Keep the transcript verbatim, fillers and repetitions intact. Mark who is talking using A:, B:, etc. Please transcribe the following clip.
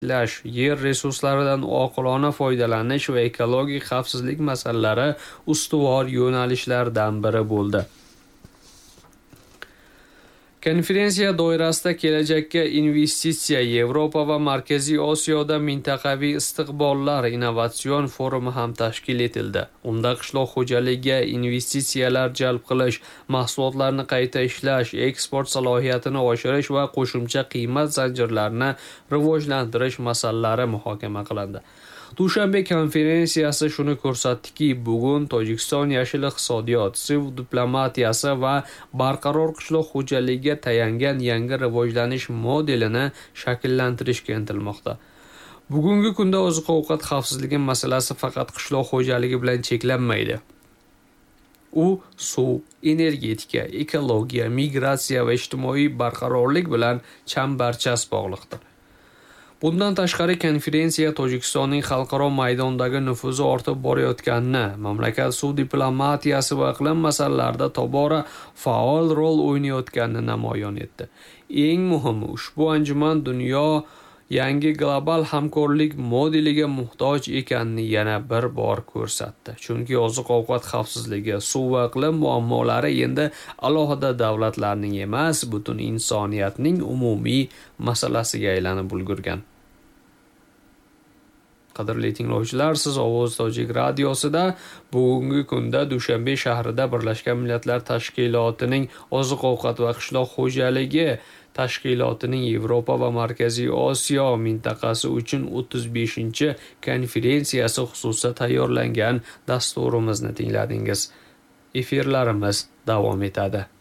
A: ishlash, yer resurslaridan oqilona foydalanish va ekologik xavfsizlik masalalari ustuvor yo'nalishlardan biri bo'ldi. Konferensiya doirasida kelajakka investitsiya, Yevropa va Markaziy Osiyoda mintaqaviy istiqbollar innovatsion forumi ham tashkil etildi. Unda qishloq xo'jaligiga investitsiyalar jalb qilish, mahsulotlarni qayta ishlash, eksport salohiyatini oshirish va qo'shimcha qiymat zanjirlarini rivojlantirish masalalari muhokama qilindi. Dushanbe konferensiyasi shuni ko'rsatdiki, bugun Tojikiston yashil iqtisodiyot, suv diplomatiyasi va barqaror qishloq xo'jaligiga tayangan yangi rivojlanish modelini shakllantirishga intilmoqda. Bugungi kunda oziq-ovqat xavfsizligi masalasi faqat qishloq xo'jaligi bilan cheklanmaydi. U suv, energetika, ekologiya, migratsiya va ijtimoiy barqarorlik bilan chambarchas bog'liqdir. Bundan tashqari konferensiya Tojikistonning xalqaro maydondagi nufuzi ortib borayotganini, mamlakat suv diplomatiyasi va iqlim masalalarida tobora faol rol o'ynayotganini namoyon etdi. Eng muhimi, ushbu anjuman dunyo yangi global hamkorlik modeliga muhtoj ekanini yana bir bor ko'rsatdi. Chunki oziq-ovqat xavfsizligi, suv va iqlim muammolari endi alohida davlatlarning emas, butun insoniyatning umumiy masalasiga aylanib ulgurgan. Qadrli tinglovchilar, siz Ovoz Tojik radiosida bugungi kunda Dushanbe shahrida Birlashgan Millatlar Tashkilotining oziq-ovqat va qishloq xo'jaligi tashkilotining Yevropa va Markaziy Osiyo mintaqasi uchun o'ttiz beshinchi konferensiyasi xususida tayyorlangan dasturimizni tingladingiz. Efirlarimiz davom etadi.